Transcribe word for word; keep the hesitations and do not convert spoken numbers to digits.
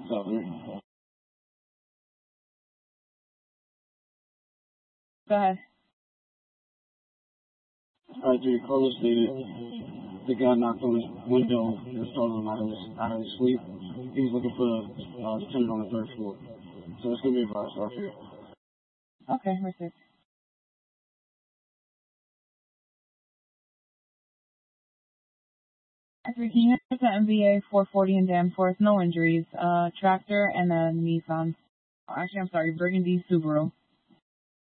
So, yeah. Go ahead. Alright, so your caller stated the guy knocked on his window and startled him out of his, out of his sleep. He was looking for the uh, tenant on the third floor. So it's going to be a five star for you. Okay, received. After he has an M V A four forty in Danforth, no injuries, uh, tractor and a Nissan. Actually, I'm sorry, Burgundy Subaru.